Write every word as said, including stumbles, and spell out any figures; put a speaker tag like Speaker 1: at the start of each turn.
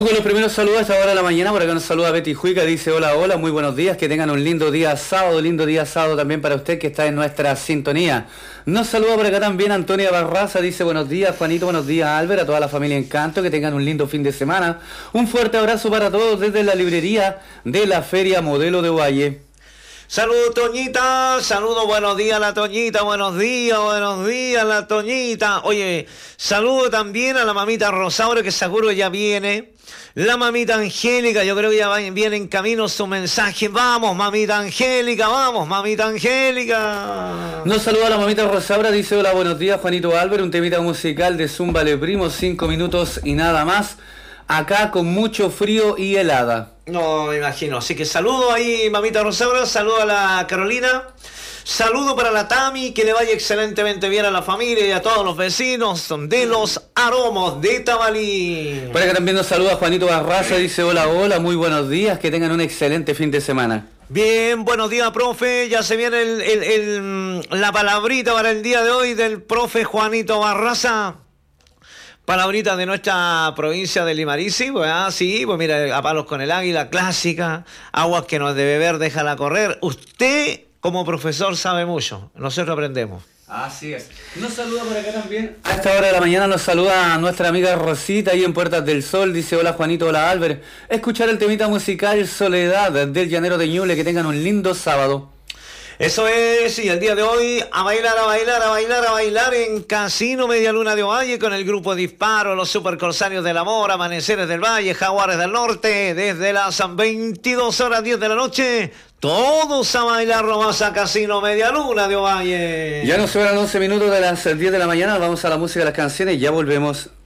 Speaker 1: Con los primeros saludos a esta hora de la mañana, por acá nos saluda Betty Juica, dice hola, hola, muy buenos días, que tengan un lindo día sábado, lindo día sábado también para usted que está en nuestra sintonía. Nos saluda por acá también Antonia Barraza, dice buenos días Juanito, buenos días Albert, a toda la familia Encanto, que tengan un lindo fin de semana. Un fuerte abrazo para todos desde la librería de la Feria Modelo de Valle.
Speaker 2: Saludos Toñita, saludos, buenos días la Toñita, buenos días, buenos días la Toñita. Oye, saludo también a la mamita Rosaura, que seguro ya viene. La mamita Angélica, yo creo que ya va, viene en camino su mensaje. Vamos, mamita Angélica, vamos, mamita Angélica.
Speaker 1: Nos saluda la mamita Rosaura, dice hola, buenos días Juanito Albert, un temita musical de Zumba Le Primo, cinco minutos y nada más. Acá con mucho frío y helada.
Speaker 2: No, me imagino. Así que saludo ahí, mamita Rosaura, saludo a la Carolina. Saludo para la Tami, que le vaya excelentemente bien a la familia y a todos los vecinos de los Aromos de Tabalí.
Speaker 1: Por acá también nos saluda Juanito Barraza, dice hola, hola, muy buenos días, que tengan un excelente fin de semana.
Speaker 2: Bien, buenos días, profe. Ya se viene el, el, el, la palabrita para el día de hoy del profe Juanito Barraza. Palabrita de nuestra provincia de Limarici, pues ah, sí, pues mira, a palos con el águila, clásica, aguas que nos de beber, déjala correr. Usted, como profesor, sabe mucho, nosotros aprendemos.
Speaker 1: Así es. Nos saluda por acá también. A esta hora de la mañana nos saluda nuestra amiga Rosita, ahí en Puertas del Sol, dice hola Juanito, hola Albert. Escuchar el temita musical Soledad del Llanero de Ñuble, que tengan un lindo sábado.
Speaker 2: Eso es, y el día de hoy a bailar, a bailar, a bailar, a bailar en Casino Media Luna de Ovalle con el grupo Disparo, los Super Corsarios del Amor, Amaneceres del Valle, Jaguares del Norte, desde las veintidós horas diez de la noche, todos a bailar nomás a Casino Media Luna de Ovalle.
Speaker 1: Ya nos sobran once minutos de las diez de la mañana, vamos a la música de las canciones y ya volvemos.